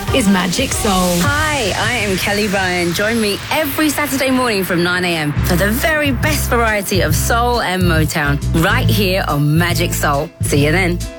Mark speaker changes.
Speaker 1: is Magic Soul.
Speaker 2: Hi, I am Kelly Ryan. Join me every Saturday morning from 9 a.m. for the very best variety of soul and Motown right here on Magic Soul. See you then.